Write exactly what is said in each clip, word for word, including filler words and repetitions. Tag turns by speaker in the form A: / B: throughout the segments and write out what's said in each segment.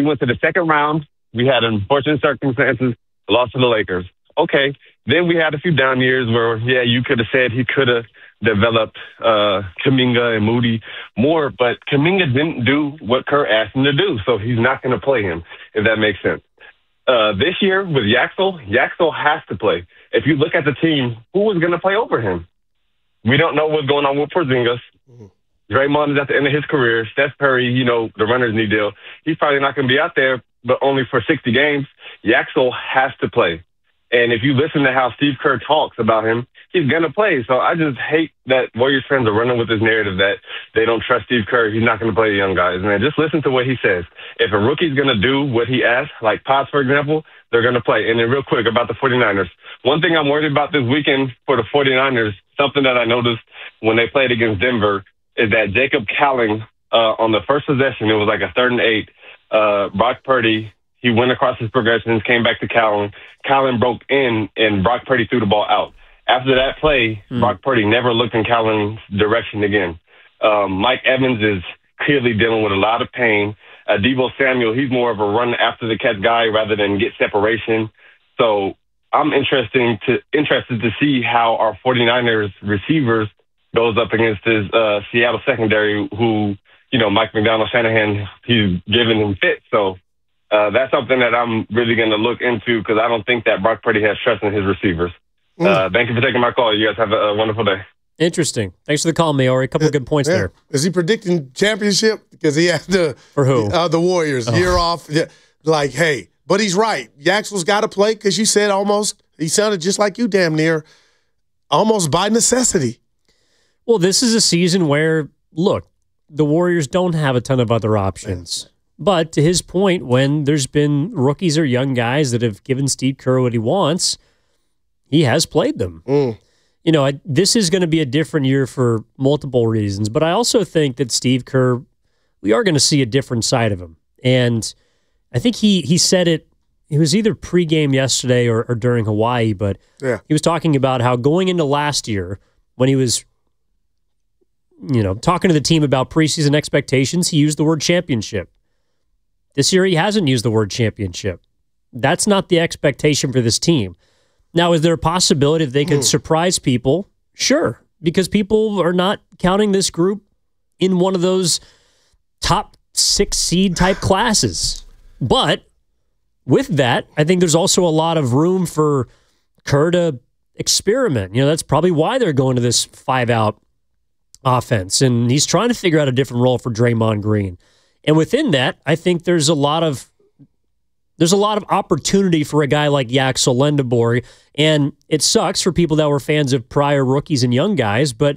A: We went to the second round. We had unfortunate circumstances, lost to the Lakers. Okay. Then we had a few down years where, yeah, you could have said he could have developed uh, Kuminga and Moody more, but Kuminga didn't do what Kerr asked him to do, so he's not going to play him, if that makes sense. Uh, this year with Yaxel, Yaxel has to play. If you look at the team, who was going to play over him? We don't know what's going on with Porzingis. Mm-hmm. Draymond is at the end of his career. Steph Curry, you know, the runner's knee deal. He's probably not going to be out there, but only for sixty games. Yaxel has to play. And if you listen to how Steve Kerr talks about him, he's going to play. So I just hate that Warriors fans are running with this narrative that they don't trust Steve Kerr. He's not going to play the young guys. Man, just listen to what he says. If a rookie's going to do what he asks, like Potts, for example, they're going to play. And then real quick about the 49ers. One thing I'm worried about this weekend for the 49ers, something that I noticed when they played against Denver, is that Jacob Cowling, uh, on the first possession, it was like a third and eight, uh, Brock Purdy, he went across his progressions, came back to Cowling. Cowling broke in, and Brock Purdy threw the ball out. After that play, mm. Brock Purdy never looked in Cowling's direction again. Um, Mike Evans is clearly dealing with a lot of pain. Uh, Deebo Samuel, he's more of a run-after-the-catch guy rather than get separation. So I'm interesting to, interested to see how our 49ers receivers goes up against his uh, Seattle secondary, who, you know, Mike McDonald-Shanahan, he's giving him fits. So uh, that's something that I'm really going to look into because I don't think that Brock Purdy has trust in his receivers. Mm. Uh, thank you for taking my call. You guys have a, a wonderful day. Interesting. Thanks for the call, Maori. A couple of good points yeah. there.
B: Is he predicting championship? Because he had the
A: for who?
B: Uh, the Warriors oh. year off. Yeah, like, hey, but he's right. Yaxel's got to play because you said almost. He sounded just like you, damn near, almost by necessity.
C: Well, this is a season where, look, the Warriors don't have a ton of other options. But to his point, when there's been rookies or young guys that have given Steve Kerr what he wants, he has played them.
B: Mm.
C: You know, I, this is going to be a different year for multiple reasons, but I also think that Steve Kerr, we are going to see a different side of him. And I think he he said it, it was either pregame yesterday or, or during Hawaii, but
B: yeah.
C: he was talking about how going into last year, when he was, you know, talking to the team about preseason expectations, he used the word championship. This year, he hasn't used the word championship. That's not the expectation for this team. Now, is there a possibility that they could mm. surprise people? Sure, because people are not counting this group in one of those top six seed type classes. But with that, I think there's also a lot of room for Kerr to experiment. You know, that's probably why they're going to this five-out offense, and he's trying to figure out a different role for Draymond Green. And within that, I think there's a lot of there's a lot of opportunity for a guy like Yaxel Lendeborg, and it sucks for people that were fans of prior rookies and young guys, but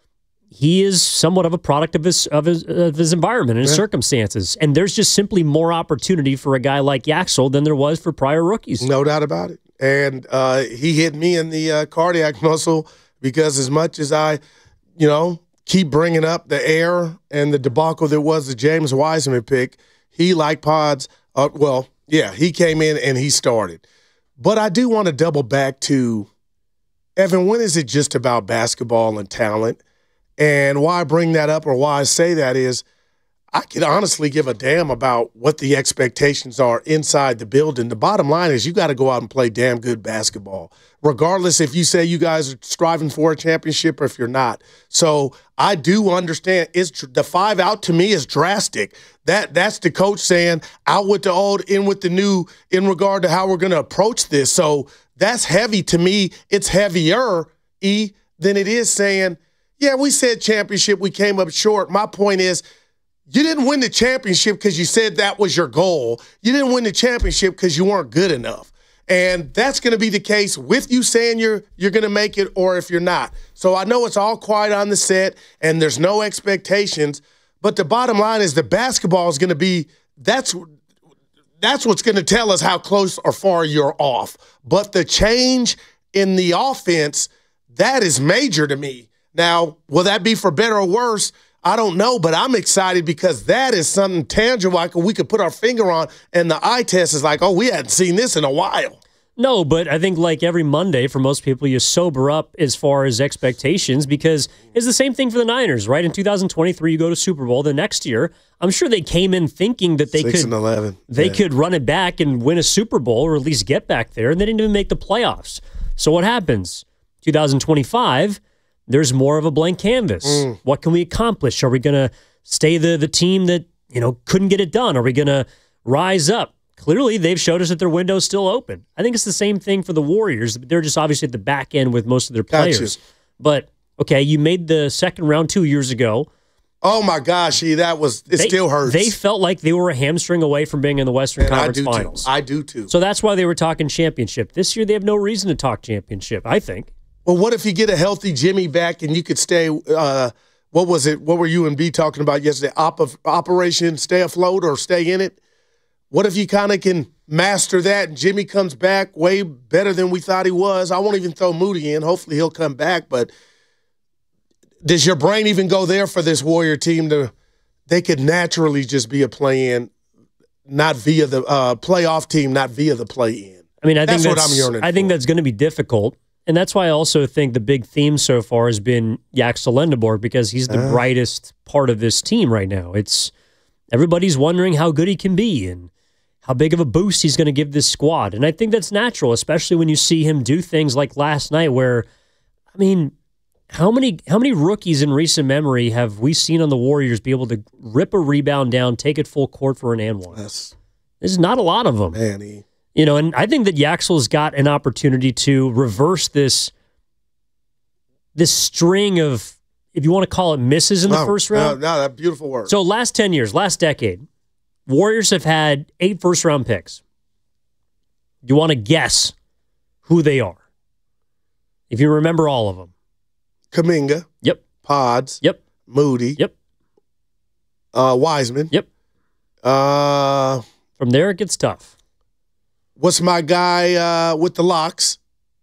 C: he is somewhat of a product of his of his, of his environment and his yeah. circumstances. And there's just simply more opportunity for a guy like Yaxel than there was for prior rookies.
B: No doubt about it. And uh, he hit me in the uh, cardiac muscle because as much as I, you know, keep bringing up the air and the debacle that was the James Wiseman pick, he, like Pods, uh, well, yeah, he came in and he started. But I do want to double back to, Evan, when is it just about basketball and talent? And why I bring that up or why I say that is I could honestly give a damn about what the expectations are inside the building. The bottom line is you got to go out and play damn good basketball, regardless if you say you guys are striving for a championship or if you're not. So I do understand it's the five out to me is drastic. That that's the coach saying out with the old, in with the new in regard to how we're going to approach this. So that's heavy to me. It's heavier, E, than it is saying, yeah, we said championship, we came up short. My point is, you didn't win the championship because you said that was your goal. You didn't win the championship because you weren't good enough. And that's going to be the case with you saying you're you're going to make it or if you're not. So I know it's all quiet on the set and there's no expectations, but the bottom line is the basketball is going to be that's that's what's going to tell us how close or far you're off. But the change in the offense, that is major to me. Now, will that be for better or worse? I don't know, but I'm excited because that is something tangible we could put our finger on, and the eye test is like, oh, we hadn't seen this in a while.
C: No, but I think like every Monday for most people, you sober up as far as expectations because it's the same thing for the Niners, right? In two thousand twenty-three, you go to Super Bowl. The next year, I'm sure they came in thinking that they
B: Six
C: could
B: and eleven.
C: they
B: Yeah.
C: could run it back and win a Super Bowl or at least get back there, and they didn't even make the playoffs. So what happens? two thousand twenty-five, there's more of a blank canvas.
B: Mm.
C: What can we accomplish? Are we going to stay the the team that you know couldn't get it done? Are we going to rise up? Clearly, they've showed us that their window's still open. I think it's the same thing for the Warriors. They're just obviously at the back end with most of their players.
B: Gotcha.
C: But, okay, you made the second round two years ago.
B: Oh, my gosh. He, that was, it
C: They,
B: still hurts.
C: They felt like they were a hamstring away from being in the Western
B: And I
C: Conference
B: do
C: Finals.
B: Too. I do too.
C: So that's why they were talking championship. This year, they have no reason to talk championship, I think.
B: Well, what if you get a healthy Jimmy back and you could stay, uh, what was it? What were you and B talking about yesterday? Op- operation Stay Afloat or Stay In It? What if you kind of can master that and Jimmy comes back way better than we thought he was? I won't even throw Moody in. Hopefully he'll come back. But does your brain even go there for this Warrior team to – they could naturally just be a play-in, not via the uh, playoff team, not via the play-in.
C: I mean, I
B: that's
C: think
B: what
C: that's
B: I'm yearning
C: I think
B: for.
C: that's going to be difficult. And that's why I also think the big theme so far has been Yaxel Lendeborg because he's the
B: Uh.
C: brightest part of this team right now. It's everybody's wondering how good he can be and how big of a boost he's going to give this squad. And I think that's natural, especially when you see him do things like last night where, I mean, how many how many rookies in recent memory have we seen on the Warriors be able to rip a rebound down, take it full court for an and one?
B: That's,
C: There's not a lot of them.
B: man, he,
C: You know, and I think that Yaxel's got an opportunity to reverse this this string of, if you want to call it misses in the
B: no,
C: first round.
B: No, no, that beautiful word.
C: So last ten years, last decade, Warriors have had eight first-round picks. Do you want to guess who they are? If you remember all of them.
B: Kuminga.
C: Yep.
B: Pods.
C: Yep.
B: Moody.
C: Yep.
B: Uh, Wiseman.
C: Yep.
B: Uh,
C: From there, it gets tough.
B: what's my guy uh, with the locks?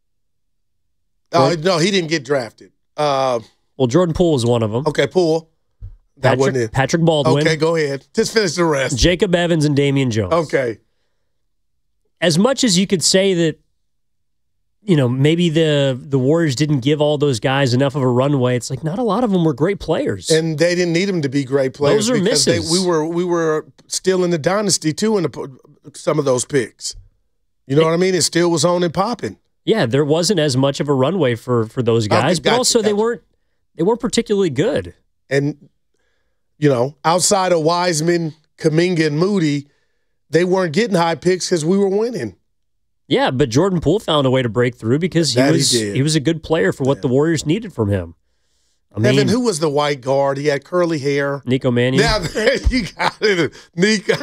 B: Oh,
C: Right.
B: no, he didn't get drafted. Uh,
C: Well, Jordan Poole was one of them.
B: okay, Poole. That wasn't
C: Patrick,
B: it.
C: Patrick Baldwin.
B: Okay, go ahead. Just finish the rest.
C: Jacob Evans and Damian Jones.
B: Okay.
C: As much as you could say that, you know, maybe the the Warriors didn't give all those guys enough of a runway, it's like not a lot of them were great players.
B: And they didn't need him to be great players
C: Those are
B: because they,
C: misses.
B: we were we were still in the dynasty too in the, some of those picks. You know what I mean? It still was on and popping.
C: yeah, there wasn't as much of a runway for for those guys,
B: Okay,
C: but
B: gotcha,
C: also they
B: gotcha.
C: weren't they weren't particularly good.
B: And, you know, outside of Wiseman, Kuminga, and Moody, they weren't getting high picks because we were winning.
C: Yeah, but Jordan Poole found a way to break through because he
B: That he
C: was
B: did.
C: he was a good player for what the Warriors needed from him. I mean,
B: Evan, who was the white guard? He had curly hair.
C: Nico Mannion.
B: Now you got it, Nico.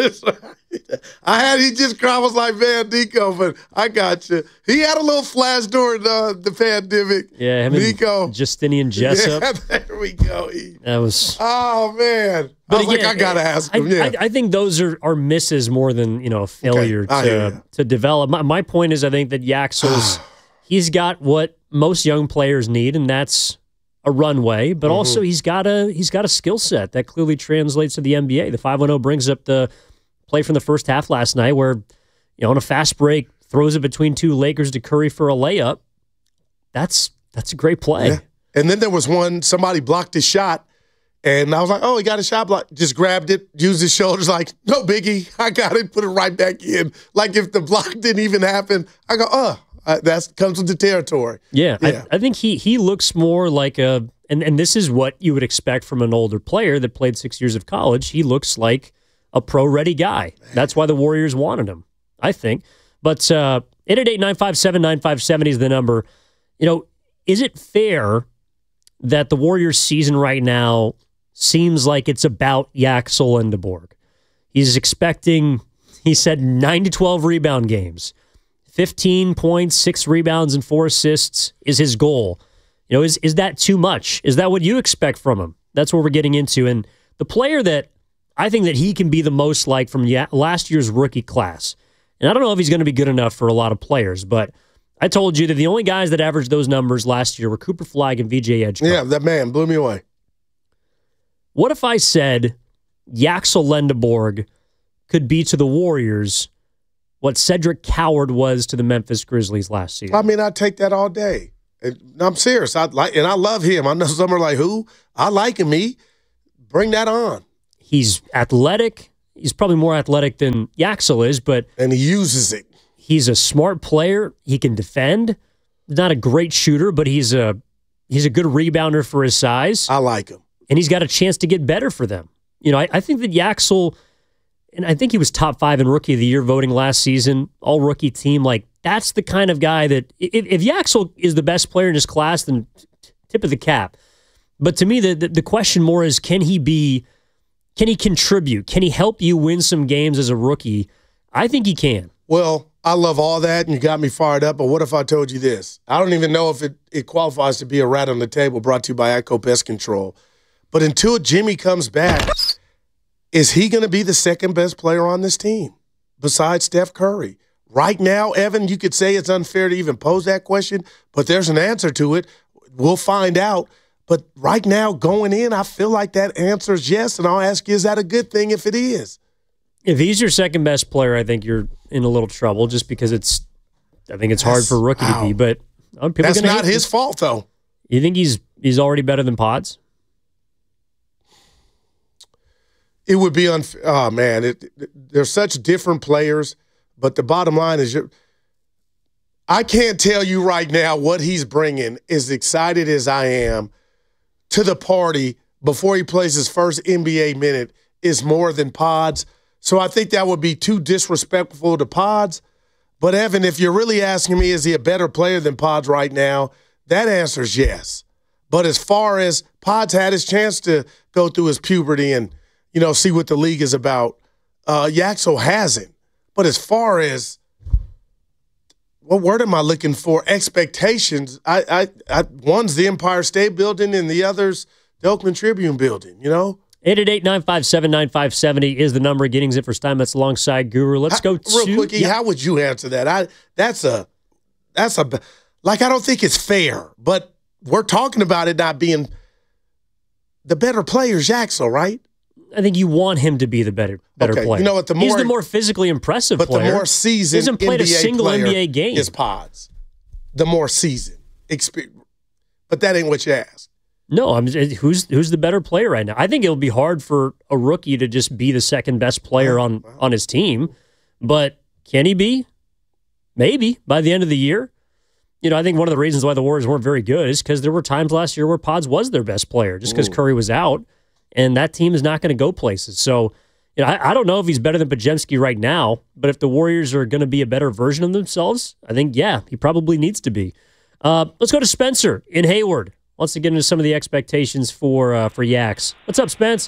B: I had he just cried. I was like, man, Nico, but I got you. He had a little flash during the the pandemic.
C: Yeah, him
B: Nico.
C: and Justinian Jessup.
B: Yeah, there we go. He-
C: That was.
B: oh man, I was like,
C: again,
B: I gotta ask
C: I,
B: him. Yeah,
C: I, I think those are, are misses more than you know a failure
B: I hear
C: to
B: you.
C: to develop. My, my point is, I think that Yaxel's he's got what most young players need, and that's a runway. But
B: Mm-hmm.
C: also he's got a he's got a skill set that clearly translates to the N B A. The five one zero brings up the play from the first half last night, where you know on a fast break throws it between two Lakers to Curry for a layup. That's that's a great play.
B: Yeah. And then there was one, somebody blocked his shot, and I was like, oh, he got a shot block. Just grabbed it, used his shoulders, like, no biggie. I got it, put it right back in. Like if the block didn't even happen, I go, oh, uh, that comes with the territory.
C: Yeah,
B: Yeah.
C: I, I think he he looks more like a, and, and this is what you would expect from an older player that played six years of college. He looks like a pro-ready guy. That's why the Warriors wanted him, I think. But uh, eight eight eight, nine five seven, nine five seven zero is the number. You know, is it fair that the Warriors season right now seems like it's about Yaxel Lendeborg? He's expecting, he said, nine to twelve rebound games. fifteen points, six rebounds, and four assists is his goal. You know, is is that too much? Is that what you expect from him? That's what we're getting into. And the player that I think that he can be the most like from ya- last year's rookie class, and I don't know if he's going to be good enough for a lot of players, but I told you that the only guys that averaged those numbers last year were Cooper Flagg and V J Edgecombe.
B: Yeah, that man blew me away.
C: What if I said Yaxel Lendeborg could be to the Warriors what Cedric Coward was to the Memphis Grizzlies last season.
B: I mean, I take that all day. And I'm serious. I like, and I love him. I know some are like, who? I like him. Me, bring that on.
C: He's athletic. He's probably more athletic than Yaxel is, but
B: and he uses it.
C: He's a smart player. He can defend. Not a great shooter, but he's a he's a good rebounder for his size.
B: I like him,
C: and he's got a chance to get better for them. You know, I, I think that Yaxel, and I think he was top five in Rookie of the Year voting last season, all rookie team. Like, that's the kind of guy that, if, if Yaxel is the best player in his class, then tip of the cap. But to me, the, the the question more is, can he be, can he contribute? Can he help you win some games as a rookie? I think he can.
B: Well, I love all that, and you got me fired up, but what if I told you this? I don't even know if it, it qualifies to be a rat on the table, brought to you by Atco Pest Control. But until Jimmy comes back, is he going to be the second best player on this team besides Steph Curry? Right now, Evan, you could say it's unfair to even pose that question, but there's an answer to it. We'll find out. But right now, going in, I feel like that answer is yes, and I'll ask you, is that a good thing if it is?
C: If he's your second best player, I think you're in a little trouble just because it's, I think it's hard
B: That's,
C: for a rookie
B: wow.
C: to be. But oh, people
B: that's
C: gonna
B: not
C: hate
B: his
C: this.
B: fault, though.
C: You think he's he's already better than Pods?
B: It would be unfair. Oh, man, it, it, they're such different players, but the bottom line is you're, I can't tell you right now what he's bringing, as excited as I am, to the party before he plays his first N B A minute is more than Pods. So I think that would be too disrespectful to Pods. But, Evan, if you're really asking me, is he a better player than Pods right now, that answer is yes. But as far as Pods had his chance to go through his puberty and, you know, see what the league is about, uh, Yaxel hasn't. But as far as, what word am I looking for? Expectations. I, I, I, one's the Empire State Building and the other's the Oakland Tribune Building, you know?
C: eight eight eight, nine five seven, nine five seven zero is the number. Gettings it for Steinmetz alongside Guru. Let's go
B: how,
C: to
B: real quickie.
C: Yeah.
B: How would you answer that? I that's a that's a like I don't think it's fair, but we're talking about it not being the better player, Yaxel, right?
C: I think you want him to be the better better
B: okay.
C: player.
B: You know what? The more
C: he's the more physically impressive
B: but
C: player.
B: the more seasoned
C: he hasn't played
B: N B A
C: a single
B: player
C: N B A game.
B: is Pods. The more seasoned experience, but that ain't what you asked.
C: No, I'm who's who's the better player right now? I think it'll be hard for a rookie to just be the second best player on
B: wow.
C: on his team, but can he be? Maybe by the end of the year. You know, I think one of the reasons why the Warriors weren't very good is because there were times last year where Pods was their best player, just because Curry was out, and that team is not going to go places. So, you know, I, I don't know if he's better than Podziemski right now, but if the Warriors are going to be a better version of themselves, I think yeah, he probably needs to be. Uh, let's go to Spencer in Hayward. Wants to get into some of the expectations for uh, for Yax. What's up, Spence?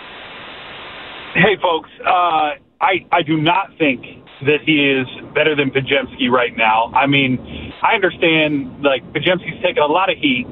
D: Hey, folks. Uh, I I do not think that he is better than Podziemski right now. I mean, I understand, like, Podziemski's taking a lot of heat,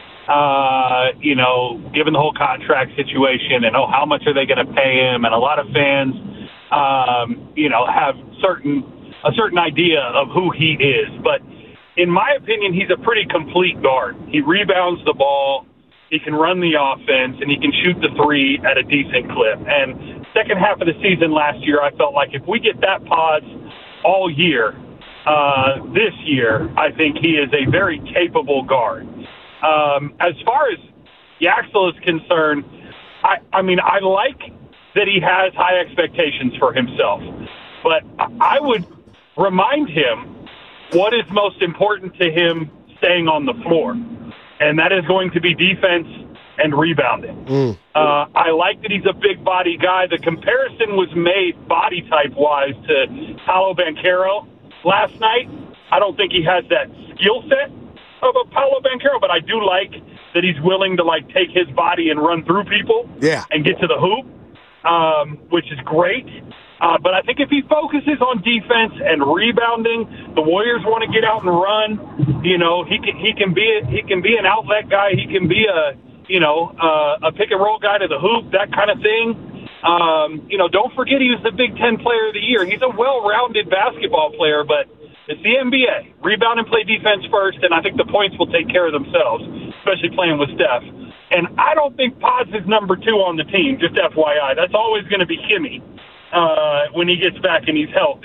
D: uh, you know, given the whole contract situation and, oh, how much are they going to pay him? And a lot of fans, um, you know, have certain a certain idea of who he is. But in my opinion, he's a pretty complete guard. He rebounds the ball, he can run the offense, and he can shoot the three at a decent clip. And second half of the season last year, I felt like if we get that Pods all year, uh, this year, I think he is a very capable guard. Um, as far as Yaxel is concerned, I, I mean, I like that he has high expectations for himself, but I would remind him what is most important to him staying on the floor, and that is going to be defense and rebounding. Mm. Uh, I like that he's a big body guy. The comparison was made body type-wise to Paolo Banchero last night. I don't think he has that skill set of a Paolo Banchero, but I do like that he's willing to, like, take his body and run through people
B: yeah.
D: and get to the hoop, um, which is great. Uh, but I think if he focuses on defense and rebounding, the Warriors want to get out and run. You know, he can he can be a, he can be an outlet guy. He can be a you know uh, a pick and roll guy to the hoop, that kind of thing. Um, you know, don't forget he was the Big Ten Player of the Year. He's a well-rounded basketball player, but it's the N B A. Rebound and play defense first, and I think the points will take care of themselves, especially playing with Steph. And I don't think Pods is number two on the team. Just F Y I, that's always going to be Kimmy. Uh, when he gets back and he's healthy.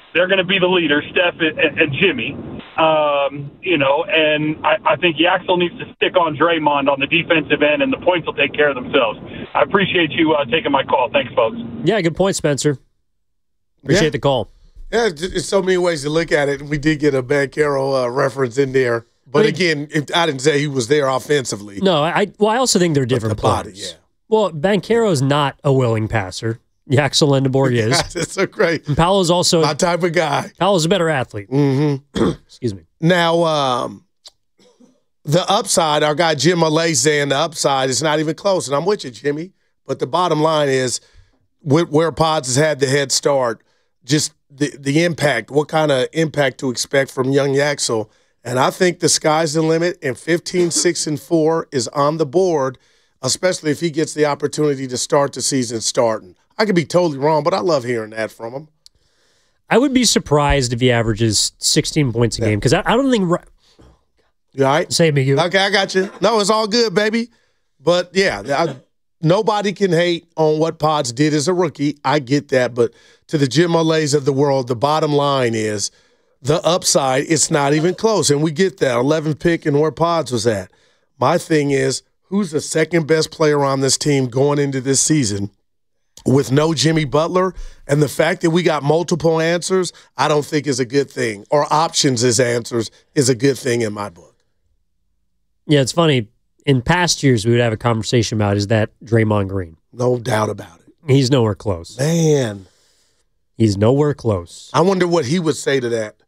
D: they're going to be the leaders, Steph and, and Jimmy. Um, you know, and I, I think Yaxel needs to stick on Draymond on the defensive end, and the points will take care of themselves. I appreciate you uh, taking my call. Thanks, folks.
C: Yeah, good point, Spencer. Appreciate
B: Yeah.
C: the call.
B: Yeah, there's so many ways to look at it. We did get a Banchero uh, reference in there. But
C: I mean,
B: again, if, I didn't say he was there offensively.
C: No, I well, I also think they're different
B: the body,
C: players.
B: yeah.
C: Well, Banchero's not a willing passer. Yaxel Lendeborg is.
B: That's so great.
C: And Paolo's also
B: My type of guy.
C: Paolo's a better athlete.
B: Mm-hmm.
C: Excuse me.
B: Now, um, the upside, our guy Jim Malay saying the upside is not even close. And I'm with you, Jimmy. But the bottom line is wh- where Pods has had the head start, just the, the impact, what kind of impact to expect from young Yaxel. And I think the sky's the limit, and fifteen, six, and four is on the board, especially if he gets the opportunity to start the season starting. I could be totally wrong, but I love hearing that from him.
C: I would be surprised if he averages sixteen points a game because I, I don't think.
B: You all right?
C: Say me, you.
B: Okay, I got you. No, it's all good, baby. But, yeah, I, nobody can hate on what Pods did as a rookie. I get that. But to the Jim Malays of the world, the bottom line is the upside, it's not even close. And we get that, eleventh pick and where Pods was at. My thing is, who's the second best player on this team going into this season with no Jimmy Butler? And the fact that we got multiple answers, I don't think is a good thing. Or options as answers is a good thing in my book.
C: Yeah, it's funny. In past years, we would have a conversation about is that Draymond Green.
B: No doubt about it.
C: He's nowhere close.
B: Man.
C: He's nowhere close.
B: I wonder what he would say to that.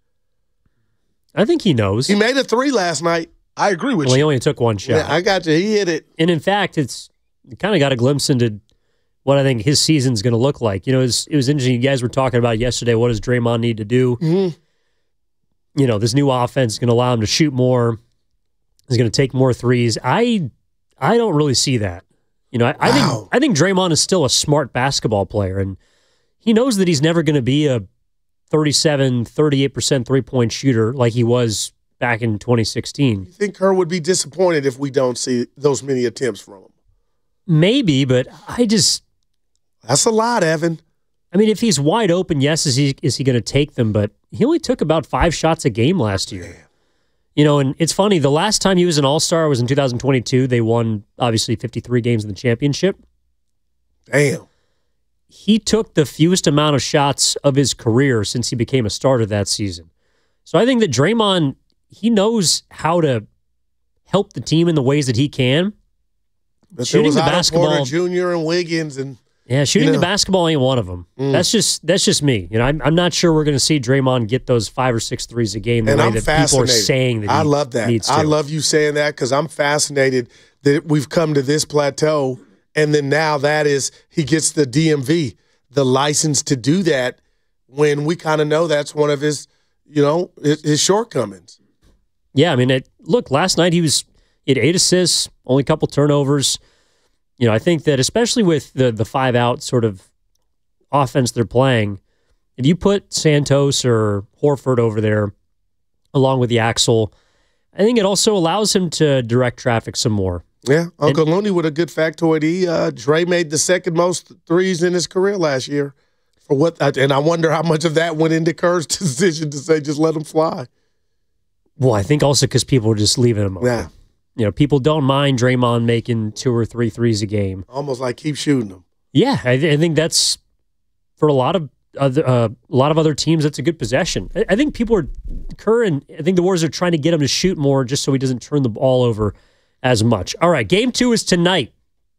C: I think he knows.
B: He made a three last night.
E: I agree with
C: well, he
E: you.
C: only took one shot.
B: Yeah, I got you. He hit it.
C: And in fact, it's kind of got a glimpse into what I think his season's going to look like. You know, it was, it was interesting. You guys were talking about yesterday, what does Draymond need to do?
B: Mm-hmm.
C: You know, this new offense is going to allow him to shoot more. He's going to take more threes. I I don't really see that. You know, I, I
B: Wow.
C: think I think Draymond is still a smart basketball player, and he knows that he's never going to be a thirty-seven, thirty-eight percent three-point shooter like he was back in twenty sixteen.
B: You think Kerr would be disappointed if we don't see those many attempts from him?
C: Maybe, but I just
B: That's a lot, Evan.
C: I mean, if he's wide open, yes, is he is he going to take them? But he only took about five shots a game last year.
B: Man.
C: You know, and it's funny, the last time he was an All-Star was in two thousand twenty-two. They won, obviously, fifty-three games in the championship.
B: Damn.
C: He took the fewest amount of shots of his career since he became a starter that season. So I think that Draymond, he knows how to help the team in the ways that he can.
B: But
C: Shooting
B: there was
C: the
B: Otto
C: basketball-
B: Porter Junior and Wiggins and
C: Yeah, shooting
B: You know.
C: the basketball ain't one of them.
B: Mm.
C: That's just that's just me. You know, I'm, I'm not sure we're going to see Draymond get those five or six threes a game the
B: and
C: way
B: I'm
C: that people are
B: fascinated.
C: saying that he
B: I love that.
C: needs to.
B: I love you saying that because I'm fascinated that we've come to this plateau, and then now that is he gets the D M V, the license to do that when we kind of know that's one of his, you know, his, his shortcomings.
C: Yeah, I mean, it, look, last night he was he had eight assists, only a couple turnovers. You know, I think that especially with the the five out sort of offense they're playing, if you put Santos or Horford over there along with the Axel, I think it also allows him to direct traffic some more.
B: Yeah, Uncle Looney with a good factoid. He uh, Dre made the second most threes in his career last year. For what? And I wonder how much of that went into Kerr's decision to say just let him fly.
C: Well, I think also because people are just leaving him open.
B: Yeah,
C: You know, people don't mind Draymond making two or three threes a game.
B: almost like keep shooting them.
C: Yeah, I, th- I think that's for a lot of other uh, a lot of other teams. That's a good possession. I, I think people are Kerr and I think the Warriors are trying to get him to shoot more just so he doesn't turn the ball over as much. All right, game two is tonight.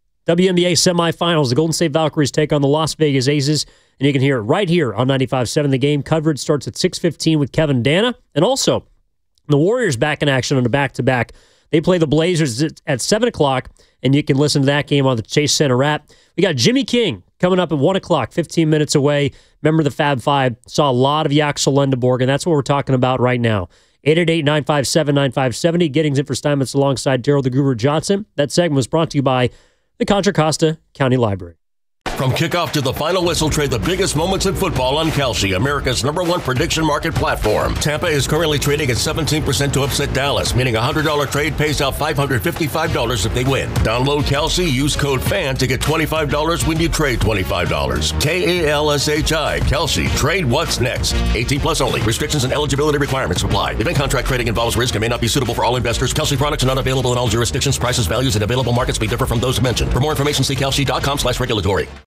C: W N B A semifinals. The Golden State Valkyries take on the Las Vegas Aces, and you can hear it right here on ninety-five point seven. The game coverage starts at six fifteen with Kevin Dana, and also the Warriors back in action on a back-to-back. They play the Blazers at seven o'clock, and you can listen to that game on the Chase Center app. We got Jimmy King coming up at one o'clock, fifteen minutes away. Remember the Fab Five. Saw a lot of Yaxel Lendeborg, and that's what we're talking about right now. eight eight eight, nine five seven, nine five seven zero. Gettings in for Steinmetz alongside Daryl the Guru Johnson. That segment was brought to you by the Contra Costa County Library.
E: From kickoff to the final whistle, trade the biggest moments in football on Kalshi, America's number one prediction market platform. Tampa is currently trading at seventeen percent to upset Dallas, meaning a one hundred dollars trade pays out five hundred fifty-five dollars if they win. Download Kalshi, use code FAN to get twenty-five dollars when you trade twenty-five dollars. K A L S H I, Kalshi. Trade what's next. eighteen plus only. Restrictions and eligibility requirements apply. Event contract trading involves risk and may not be suitable for all investors. Kalshi products are not available in all jurisdictions. Prices, values, and available markets may differ from those mentioned. For more information, see kalshi dot com slash regulatory.